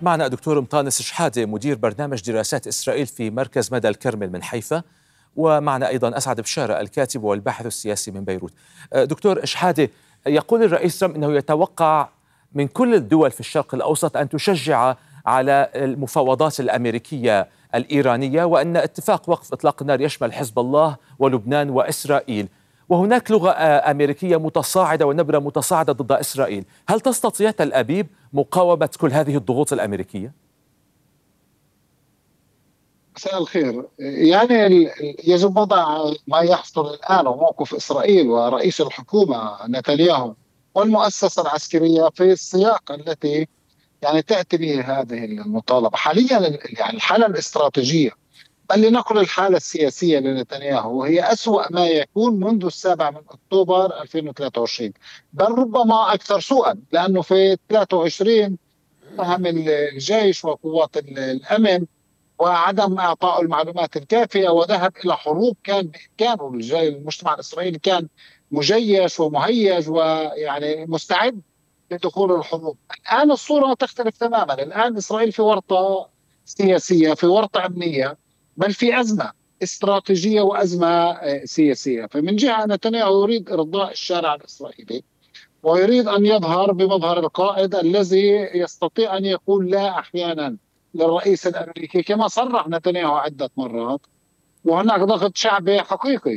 معنا دكتور مطانس شحادة مدير برنامج دراسات إسرائيل في مركز مدى الكرمل من حيفا، ومعنا أيضا أسعد بشارة الكاتب والباحث السياسي من بيروت. دكتور شحادة، يقول الرئيس ترامب أنه يتوقع من كل الدول في الشرق الأوسط أن تشجع على المفاوضات الأمريكية الإيرانية، وأن اتفاق وقف إطلاق النار يشمل حزب الله ولبنان وإسرائيل، وهناك لغة أمريكية متصاعدة ونبرة متصاعدة ضد إسرائيل. هل تستطيع تل أبيب مقاومة كل هذه الضغوط الأمريكية؟ مساء الخير. يعني يجب وضع ما يحصل الآن وموقف إسرائيل ورئيس الحكومة نتنياهو والمؤسسة العسكرية في السياق التي يعني تأتي به هذه المطالبة حاليا. يعني الحالة الاستراتيجية، بل لنقل الحالة السياسية لنتنياهو، هي أسوأ ما يكون منذ 7 أكتوبر 2023، بل ربما أكثر سوءا، لأنه في 23 اتهم الجيش وقوات الأمن وعدم إعطاء المعلومات الكافية، وذهب إلى حروب كان بإمكانه. المجتمع الإسرائيلي كان مجيش ومهيج ويعني مستعد لدخول الحروب. الآن الصورة تختلف تماما. الآن إسرائيل في ورطة سياسية، في ورطة أمنية، بل في أزمة استراتيجية وأزمة سياسية. فمن جهة نتنياهو يريد إرضاء الشارع الإسرائيلي، ويريد أن يظهر بمظهر القائد الذي يستطيع أن يقول لا أحيانا للرئيس الأمريكي كما صرح نتنياهو عدة مرات. وهناك ضغط شعبي حقيقي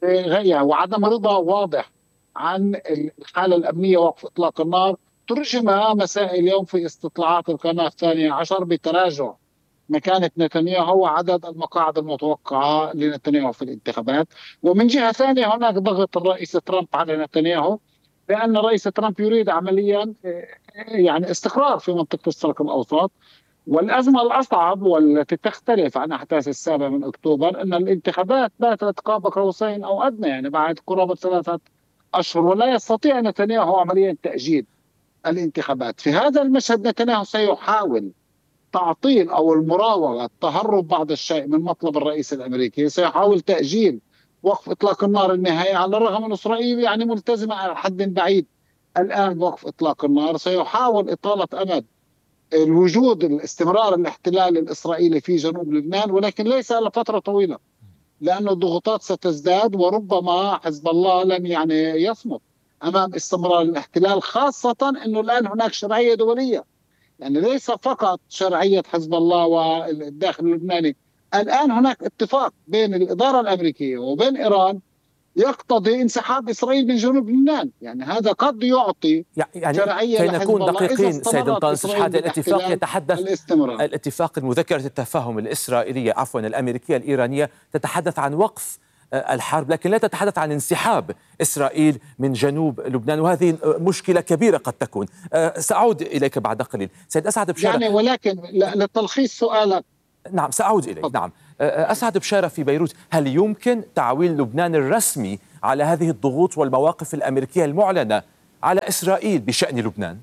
وعدم رضا واضح عن الحالة الأمنية ووقف إطلاق النار، ترجم مساء اليوم في استطلاعات القناة الثانية عشر بتراجع مكانة نتنياهو وعدد المقاعد المتوقعة لنتنياهو في الانتخابات. ومن جهة ثانية هناك ضغط الرئيس ترامب على نتنياهو، لأن الرئيس ترامب يريد عمليا يعني استقرار في منطقة الشرق الأوسط. والأزمة الأصعب والتي تختلف عن أحداث 7 أكتوبر أن الانتخابات باتت قاب قوسين أو أدنى، يعني بعد قرابة 3 أشهر، ولا يستطيع نتنياهو عمليا تأجيل الانتخابات. في هذا المشهد نتنياهو سيحاول تعطيل أو المراوغة، التهرب بعض الشيء من مطلب الرئيس الأمريكي. سيحاول تأجيل وقف إطلاق النار النهائي، على الرغم من إسرائيل يعني ملتزمة على حد بعيد الآن بوقف إطلاق النار. سيحاول إطالة أمد الوجود الاستمرار الاحتلال الإسرائيلي في جنوب لبنان، ولكن ليس لفترة طويلة، لأن الضغوطات ستزداد، وربما حزب الله لن يعني يصمت أمام استمرار الاحتلال، خاصة أنه الآن هناك شرعية دولية. يعني ليس فقط شرعية حزب الله والداخل اللبناني، الآن هناك اتفاق بين الإدارة الأمريكية وبين إيران يقتضي انسحاب إسرائيل من جنوب لبنان. يعني هذا قد يعطي يعني شرعية كي لحزب نكون الله إذا دقيقين سيد استمرت مطانس إسرائيل شحادة، الاتفاق بالاحتلال يتحدث، الاستمرار. الاتفاق مذكرة التفاهم الإسرائيلية الأمريكية الإيرانية تتحدث عن وقف الحرب، لكن لا تتحدث عن انسحاب إسرائيل من جنوب لبنان، وهذه مشكلة كبيرة قد تكون. سأعود إليك بعد قليل. سيد أسعد بشارة، يعني ولكن لتلخيص سؤالك. نعم سأعود إليك. نعم، أسعد بشارة في بيروت، هل يمكن تعويل لبنان الرسمي على هذه الضغوط والمواقف الأمريكية المعلنة على إسرائيل بشأن لبنان؟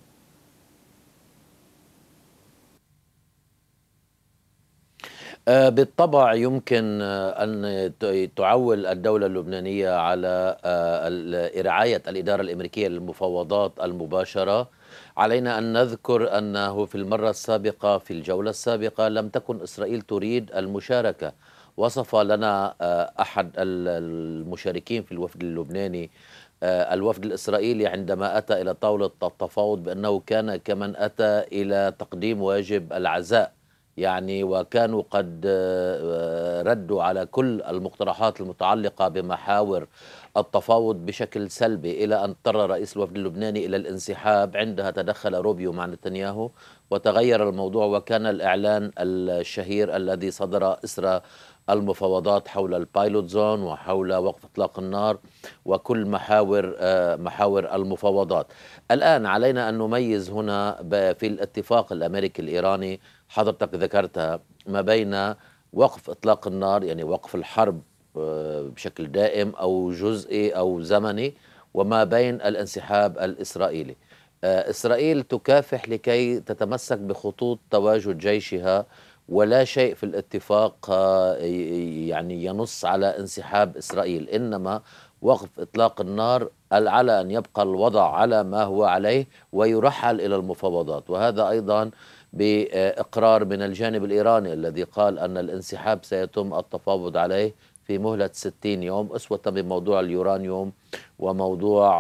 بالطبع يمكن أن تعول الدولة اللبنانية على رعاية الإدارة الأمريكية للمفاوضات المباشرة. علينا أن نذكر أنه في المرة السابقة، في الجولة السابقة، لم تكن إسرائيل تريد المشاركة. وصف لنا أحد المشاركين في الوفد اللبناني الوفد الإسرائيلي عندما أتى إلى طاولة التفاوض بأنه كان كمن أتى إلى تقديم واجب العزاء، يعني وكانوا قد ردوا على كل المقترحات المتعلقة بمحاور التفاوض بشكل سلبي، إلى أن اضطر رئيس الوفد اللبناني إلى الانسحاب. عندها تدخل روبيو مع نتنياهو وتغير الموضوع، وكان الإعلان الشهير الذي صدر إثر المفاوضات حول البايلوت زون وحول وقف إطلاق النار وكل محاور المفاوضات. الآن علينا أن نميز هنا في الاتفاق الأمريكي الإيراني، حضرتك ذكرتها، ما بين وقف إطلاق النار، يعني وقف الحرب بشكل دائم أو جزئي أو زمني، وما بين الانسحاب الإسرائيلي. إسرائيل تكافح لكي تتمسك بخطوط تواجد جيشها، ولا شيء في الاتفاق يعني ينص على انسحاب إسرائيل، إنما وقف إطلاق النار على أن يبقى الوضع على ما هو عليه ويرحل إلى المفاوضات. وهذا أيضا بإقرار من الجانب الإيراني الذي قال أن الانسحاب سيتم التفاوض عليه في مهلة 60 يوم، أسوة بموضوع اليورانيوم وموضوع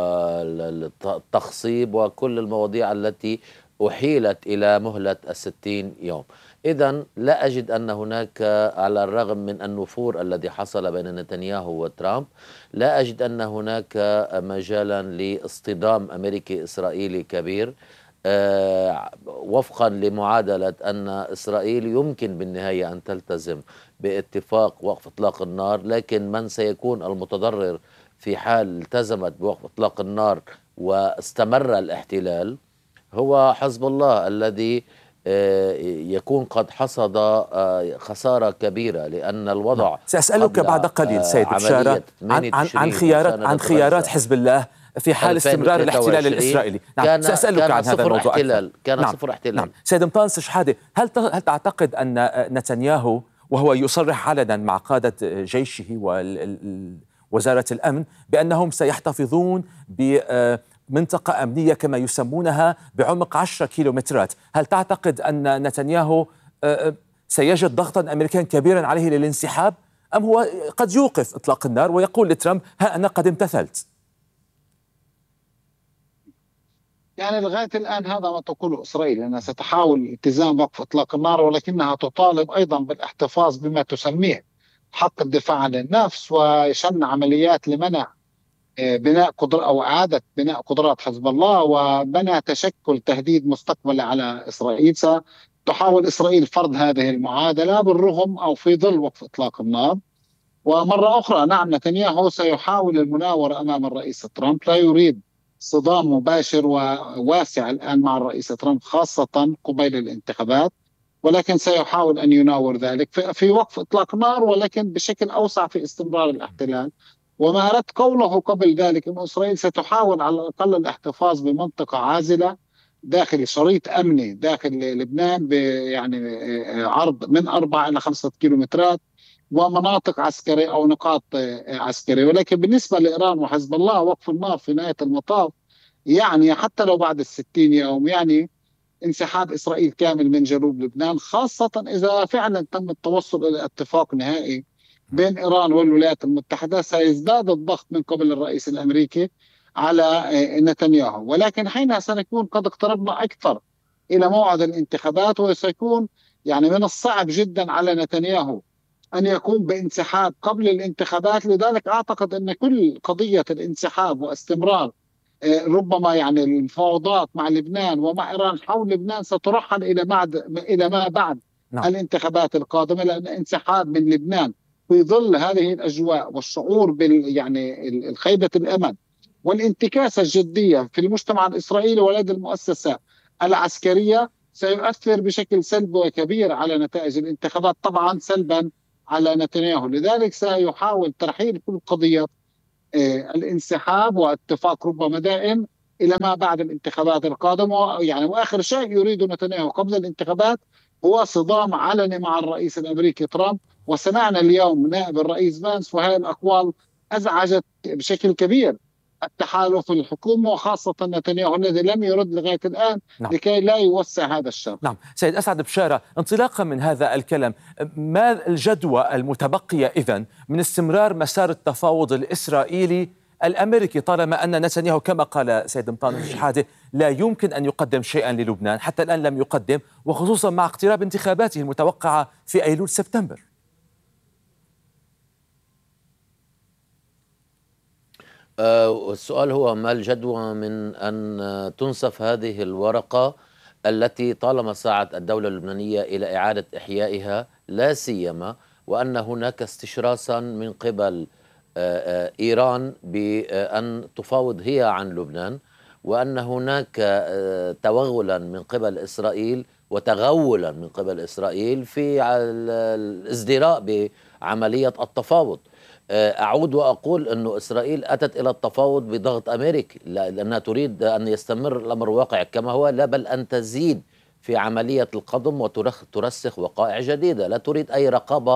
التخصيب وكل المواضيع التي أحيلت إلى مهلة 60 يوم. إذن لا أجد أن هناك، على الرغم من النفور الذي حصل بين نتنياهو وترامب، لا أجد أن هناك مجالا لاصطدام أمريكي إسرائيلي كبير، وفقا لمعادلة أن إسرائيل يمكن بالنهاية أن تلتزم باتفاق وقف إطلاق النار، لكن من سيكون المتضرر في حال التزمت بوقف إطلاق النار واستمر الاحتلال هو حزب الله الذي يكون قد حصد خسارة كبيرة، لأن الوضع سأسألك بعد قليل سيد بشارة عن خيارات حزب الله في حال استمرار الاحتلال الإسرائيلي. سأسألك عن هذا الموضوع كان صفر احتلال. سيد مطانس شحادة، هل تعتقد أن نتنياهو وهو يصرح علنا مع قادة جيشه ووزارة الأمن بأنهم سيحتفظون بمنطقة أمنية كما يسمونها بعمق 10 كيلومترات، هل تعتقد أن نتنياهو سيجد ضغطا أمريكيا كبيرا عليه للانسحاب، أم هو قد يوقف إطلاق النار ويقول لترامب ها أنا قد امتثلت؟ يعني لغاية الآن هذا ما تقوله إسرائيل، أنها ستحاول التزام وقف إطلاق النار، ولكنها تطالب أيضا بالاحتفاظ بما تسميه حق الدفاع عن النفس وشن عمليات لمنع بناء قدرة أو إعادة بناء قدرات حزب الله وبنى تشكل تهديد مستقبلي على إسرائيل. ستحاول إسرائيل فرض هذه المعادلة بالرغم أو في ظل وقف إطلاق النار. ومرة أخرى نعم، نتنياهو سيحاول المناورة أمام الرئيس ترامب، لا يريد صدام مباشر وواسع الآن مع الرئيس ترامب خاصة قبيل الانتخابات، ولكن سيحاول أن يناور ذلك في وقف إطلاق النار، ولكن بشكل أوسع في استمرار الاحتلال. وما أردت قوله قبل ذلك أن إسرائيل ستحاول على الأقل الاحتفاظ بمنطقة عازلة داخل شريط أمني داخل لبنان يعني عرض من 4 إلى 5 كيلومترات ومناطق عسكرية أو نقاط عسكرية. ولكن بالنسبة لإيران وحزب الله وقف النار في نهاية المطاف يعني حتى لو بعد 60 يوم يعني انسحاب إسرائيل كامل من جنوب لبنان، خاصة إذا فعلا تم التوصل إلى اتفاق نهائي بين إيران والولايات المتحدة. سيزداد الضغط من قبل الرئيس الأمريكي على نتنياهو، ولكن حينها سنكون قد اقتربنا أكثر إلى موعد الانتخابات، وسيكون يعني من الصعب جدا على نتنياهو أن يقوم بانسحاب قبل الانتخابات. لذلك أعتقد أن كل قضية الانسحاب واستمرار ربما يعني المفاوضات مع لبنان ومع إيران حول لبنان سترحل إلى ما بعد الانتخابات القادمة، لأن انسحاب من لبنان في ظل هذه الأجواء والشعور يعني الخيبة الأمل والانتكاسة الجدية في المجتمع الإسرائيلي ولدى المؤسسة العسكرية سيؤثر بشكل سلبي وكبير على نتائج الانتخابات، طبعا سلبا على نتنياهو. لذلك سيحاول ترحيل كل قضية الانسحاب واتفاق ربما دائم إلى ما بعد الانتخابات القادمة. يعني وآخر شيء يريد نتنياهو قبل الانتخابات هو صدام علني مع الرئيس الأمريكي ترامب. وسمعنا اليوم نائب الرئيس فانس وهذه الأقوال أزعجت بشكل كبير التحالف الحكومي وخاصة نتنياهو الذي لم يرد لغاية الآن لكي لا يوسع هذا الشر. سيد أسعد بشارة، انطلاقا من هذا الكلام، ما الجدوى المتبقية إذن من استمرار مسار التفاوض الإسرائيلي الأمريكي طالما أن نتنياهو كما قال سيد مطانس شحادة لا يمكن أن يقدم شيئا للبنان، حتى الآن لم يقدم، وخصوصا مع اقتراب انتخاباته المتوقعة في أيلول سبتمبر؟ السؤال هو ما الجدوى من أن تنصف هذه الورقة التي طالما سعت الدولة اللبنانية إلى إعادة إحيائها، لا سيما وأن هناك استشراسا من قبل إيران بأن تفاوض هي عن لبنان، وأن هناك توغلا من قبل إسرائيل وتغولا من قبل إسرائيل في الازدراء بعملية التفاوض. أعود وأقول أن إسرائيل أتت إلى التفاوض بضغط أمريكي لأنها تريد أن يستمر الأمر واقع كما هو، لا بل أن تزيد في عملية القضم وترسخ وقائع جديدة، لا تريد أي رقابة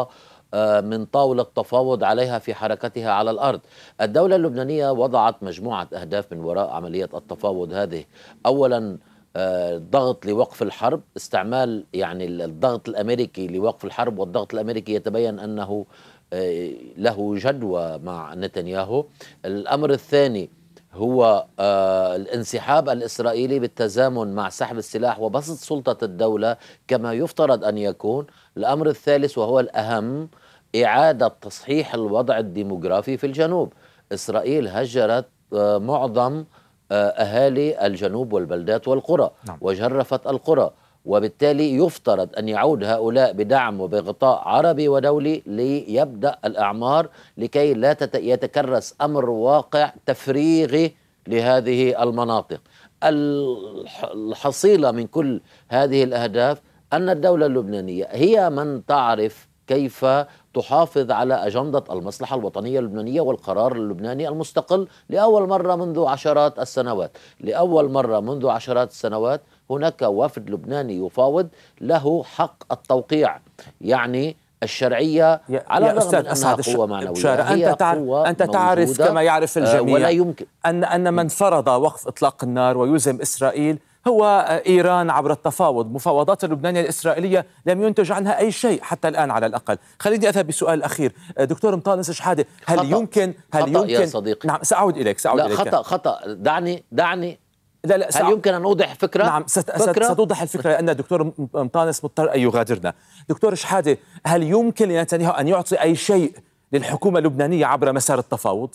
من طاولة تفاوض عليها في حركتها على الأرض. الدولة اللبنانية وضعت مجموعة أهداف من وراء عملية التفاوض هذه. أولا ضغط لوقف الحرب، استعمال يعني الضغط الأمريكي لوقف الحرب، والضغط الأمريكي يتبين أنه له جدوى مع نتنياهو. الأمر الثاني هو الانسحاب الإسرائيلي بالتزامن مع سحب السلاح وبسط سلطة الدولة كما يفترض أن يكون. الأمر الثالث وهو الأهم، إعادة تصحيح الوضع الديموغرافي في الجنوب. إسرائيل هجرت معظم أهالي الجنوب والبلدات والقرى، نعم. وجرفت القرى، وبالتالي يفترض أن يعود هؤلاء بدعم وبغطاء عربي ودولي ليبدأ الأعمار لكي لا يتكرس أمر واقع تفريغي لهذه المناطق. الحصيلة من كل هذه الأهداف أن الدولة اللبنانية هي من تعرف كيف تحافظ على أجندة المصلحة الوطنية اللبنانية والقرار اللبناني المستقل لأول مرة منذ عشرات السنوات. لأول مرة منذ عشرات السنوات هناك وفد لبناني يفاوض له حق التوقيع، يعني الشرعية، على الرغم من أنها قوة معنوية. أنت تعرف كما يعرف الجميع ولا يمكن أن من فرض وقف إطلاق النار ويلزم إسرائيل هو إيران عبر التفاوض. مفاوضات اللبنانية الإسرائيلية لم ينتج عنها أي شيء حتى الآن على الأقل. خليني أذهب بسؤال أخير. دكتور مطانس شحادة، هل يمكن يا صديقي؟ نعم، سأعود إليك. خطأ. دعني لا هل يمكن أن أوضح فكرة؟ نعم، ستوضح الفكرة لأن الدكتور مطانس مضطر أن يغادرنا. دكتور شحادة، هل يمكن لنتنياهو أن يعطي أي شيء للحكومة اللبنانية عبر مسار التفاوض؟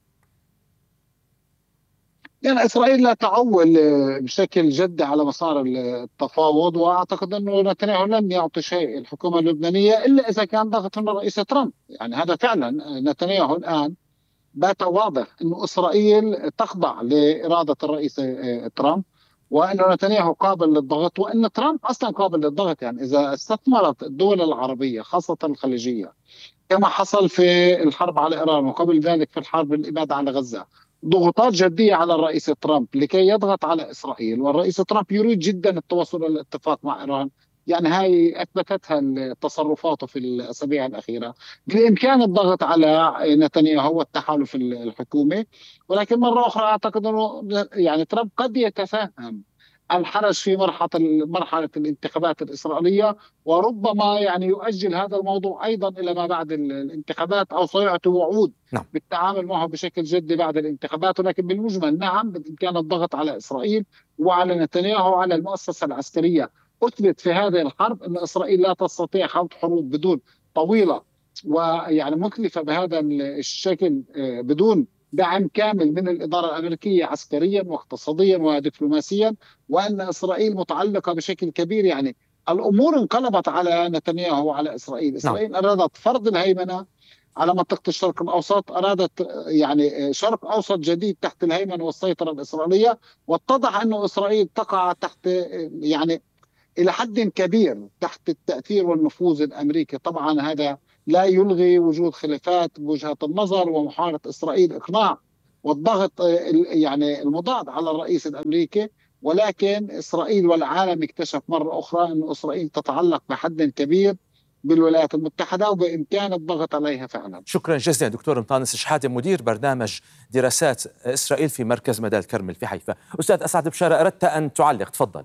يعني إسرائيل لا تعول بشكل جدي على مسار التفاوض، وأعتقد أنه نتنياهو لن يعطي شيء الحكومة اللبنانية إلا إذا كان ضغط من الرئيس ترامب. يعني هذا فعلا نتنياهو الآن بات واضح أنه إسرائيل تخضع لإرادة الرئيس ترامب، وأنه نتنياهو قابل للضغط، وأن ترامب أصلا قابل للضغط. يعني إذا استثمرت الدول العربية خاصة الخليجية كما حصل في الحرب على إيران وقبل ذلك في الحرب الإبادة على غزة ضغوطات جدية على الرئيس ترامب لكي يضغط على إسرائيل، والرئيس ترامب يريد جدا التوصل إلى الاتفاق مع إيران. يعني هاي أثبتتها تصرفاته في الأسابيع الأخيرة. بالإمكان الضغط على نتنياهو والتحالف الحكومي، ولكن مرة أخرى أعتقد أنه يعني ترامب قد يتفهم الحرج في مرحلة الانتخابات الإسرائيلية، وربما يعني يؤجل هذا الموضوع أيضا إلى ما بعد الانتخابات، أو سيعطي وعود بالتعامل معه بشكل جدي بعد الانتخابات. ولكن بالمجمل نعم، بالإمكان الضغط على إسرائيل وعلى نتنياهو وعلى المؤسسة العسكرية. أثبت في هذه الحرب أن إسرائيل لا تستطيع خوض حروب بدون طويلة ويعني مكلفة بهذا الشكل بدون دعم كامل من الإدارة الأمريكية عسكريا واقتصاديا ودبلوماسيا، وأن إسرائيل متعلقة بشكل كبير. يعني الأمور انقلبت على نتنياهو وعلى إسرائيل. إسرائيل أرادت فرض الهيمنة على منطقة الشرق الأوسط، أرادت يعني شرق أوسط جديد تحت الهيمنة والسيطرة الإسرائيلية، واتضح أن إسرائيل تقع تحت يعني إلى حد كبير تحت التأثير والنفوذ الأمريكي. طبعا هذا لا يلغي وجود خلافات بوجهات النظر ومحاولة إسرائيل إقناع والضغط يعني المضاد على الرئيس الأمريكي، ولكن إسرائيل والعالم اكتشف مرة أخرى أن إسرائيل تتعلق بحد كبير بالولايات المتحدة وبإمكان الضغط عليها فعلا. شكرا جزيلا دكتور مطانس شحادة، مدير برنامج دراسات إسرائيل في مركز مدى الكرمل في حيفا. أستاذ أسعد بشارة، أردت أن تعلق، تفضل.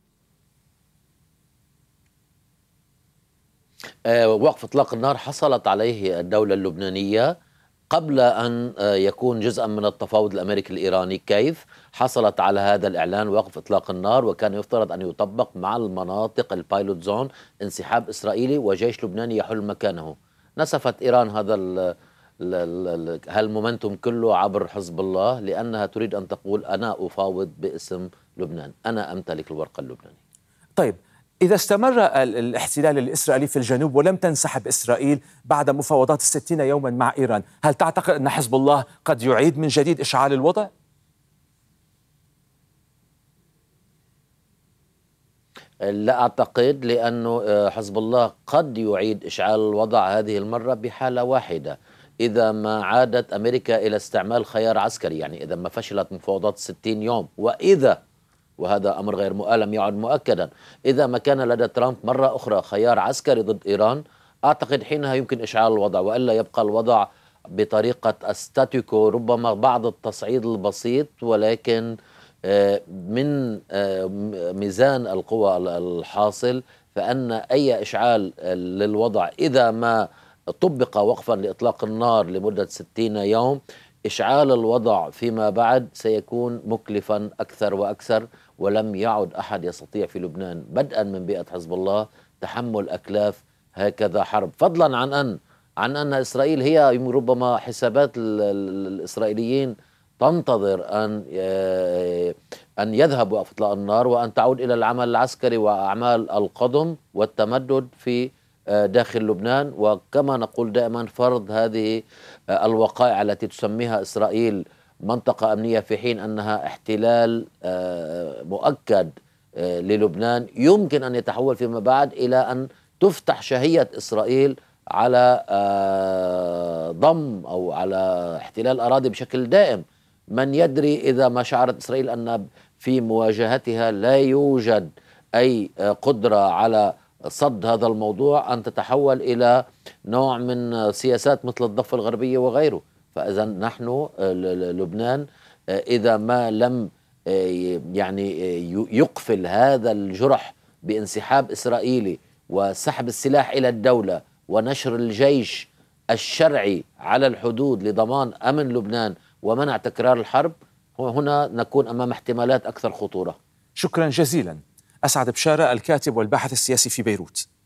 وقف إطلاق النار حصلت عليه الدولة اللبنانية قبل أن يكون جزءا من التفاوض الأمريكي الإيراني. كيف حصلت على هذا الإعلان وقف إطلاق النار وكان يفترض أن يطبق مع المناطق البايلوت زون، انسحاب إسرائيلي وجيش لبناني يحل مكانه؟ نسفت إيران هذا هالمومنتوم كله عبر حزب الله، لأنها تريد أن تقول أنا أفاوض باسم لبنان، أنا أمتلك الورقة اللبنانية. طيب، إذا استمر الاحتلال الإسرائيلي في الجنوب ولم تنسحب إسرائيل بعد مفاوضات 60 يوما مع إيران، هل تعتقد أن حزب الله قد يعيد من جديد إشعال الوضع؟ لا أعتقد، لأنه حزب الله قد يعيد إشعال الوضع هذه المرة بحالة واحدة، إذا ما عادت أمريكا إلى استعمال خيار عسكري. يعني إذا ما فشلت مفاوضات 60 يوم، وهذا أمر غير مؤلم يعد مؤكدا، إذا ما كان لدى ترامب مرة أخرى خيار عسكري ضد إيران، أعتقد حينها يمكن إشعال الوضع، وإلا يبقى الوضع بطريقة استاتيكو، ربما بعض التصعيد البسيط، ولكن من ميزان القوى الحاصل، فأن أي إشعال للوضع إذا ما طبق وقفا لإطلاق النار لمدة 60 يوم، إشعال الوضع فيما بعد سيكون مكلفا أكثر وأكثر، ولم يعد أحد يستطيع في لبنان بدءا من بيئة حزب الله تحمل أكلاف هكذا حرب، فضلا عن أن إسرائيل هي ربما حسابات الإسرائيليين تنتظر أن يذهب وقف إطلاق النار وأن تعود إلى العمل العسكري وأعمال القضم والتمدد في داخل لبنان. وكما نقول دائما، فرض هذه الوقائع التي تسميها إسرائيل منطقة أمنية في حين أنها احتلال مؤكد للبنان، يمكن أن يتحول فيما بعد إلى أن تفتح شهية إسرائيل على ضم أو على احتلال أراضي بشكل دائم. من يدري إذا ما شعرت إسرائيل أن في مواجهتها لا يوجد أي قدرة على صد هذا الموضوع، أن تتحول إلى نوع من سياسات مثل الضفة الغربية وغيره. فإذا نحن لبنان إذا ما لم يعني يقفل هذا الجرح بانسحاب إسرائيلي وسحب السلاح إلى الدولة ونشر الجيش الشرعي على الحدود لضمان أمن لبنان ومنع تكرار الحرب، هنا نكون أمام احتمالات أكثر خطورة. شكرا جزيلا. أسعد بشارة، الكاتب والباحث السياسي في بيروت.